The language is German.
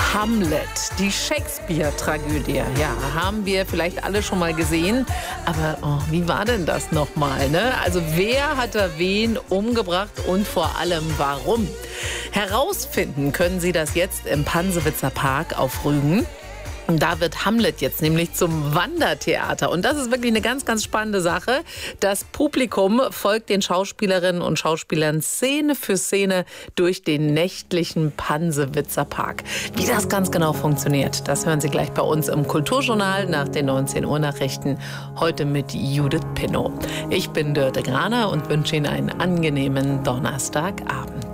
Hamlet, die Shakespeare-Tragödie. Ja, haben wir vielleicht alle schon mal gesehen. Aber wie war denn das nochmal, ne? Also wer hat da wen umgebracht und vor allem warum? Herausfinden können Sie das jetzt im Pansewitzer Park auf Rügen. Da wird Hamlet jetzt nämlich zum Wandertheater. Und das ist wirklich eine ganz, ganz spannende Sache. Das Publikum folgt den Schauspielerinnen und Schauspielern Szene für Szene durch den nächtlichen Pansewitzer Park. Wie das ganz genau funktioniert, das hören Sie gleich bei uns im Kulturjournal nach den 19 Uhr Nachrichten. Heute mit Judith Pinnow. Ich bin Dörte Graner und wünsche Ihnen einen angenehmen Donnerstagabend.